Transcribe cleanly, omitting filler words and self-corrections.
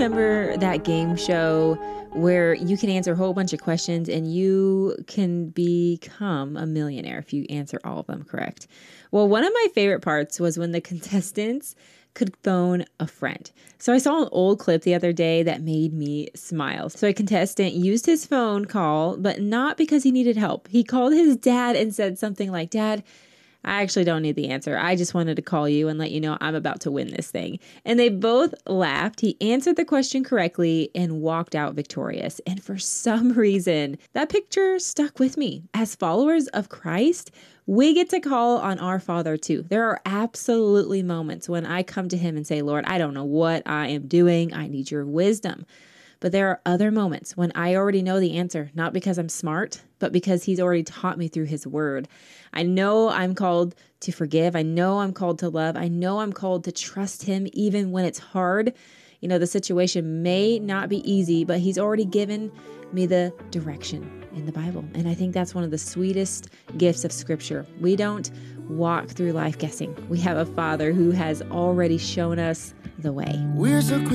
remember that game show where you can answer a whole bunch of questions and you can become a millionaire if you answer all of them correct? Well, one of my favorite parts was when the contestants could phone a friend. So I saw an old clip the other day that made me smile. So a contestant used his phone call, but not because he needed help. He called his dad and said something like, "Dad, I actually don't need the answer. I just wanted to call you and let you know I'm about to win this thing." And they both laughed. He answered the question correctly and walked out victorious. And for some reason, that picture stuck with me. As followers of Christ, we get to call on our Father too. There are absolutely moments when I come to him and say, "Lord, I don't know what I am doing. I need your wisdom." But there are other moments when I already know the answer, not because I'm smart, but because he's already taught me through his word. I know I'm called to forgive. I know I'm called to love. I know I'm called to trust him even when it's hard. You know, the situation may not be easy, but he's already given me the direction in the Bible. And I think that's one of the sweetest gifts of Scripture. We don't walk through life guessing. We have a Father who has already shown us the way.